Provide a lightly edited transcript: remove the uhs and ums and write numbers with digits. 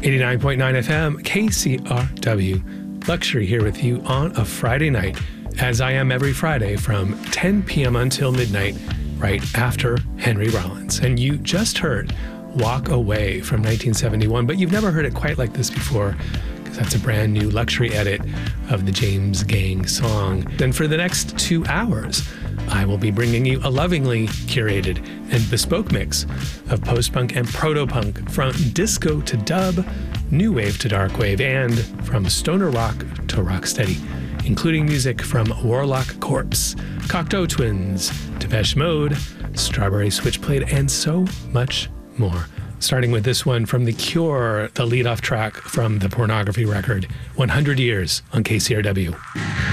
89.9 FM, KCRW. Luxury here with you on a Friday night, as I am every Friday from 10 p.m. until midnight, right after Henry Rollins. And you just heard Walk Away from 1971, but you've never heard it quite like this before, because that's a brand new luxury edit of the James Gang song. Then for the next 2 hours, I will be bringing you a lovingly curated and bespoke mix of post-punk and proto-punk, from disco to dub, new wave to dark wave, and from stoner rock to rocksteady, including music from Warlock Corpse, Cocteau Twins, Depeche Mode, Strawberry Switchblade, and so much more. Starting with this one from The Cure, the lead-off track from the Pornography record, 100 Years on KCRW.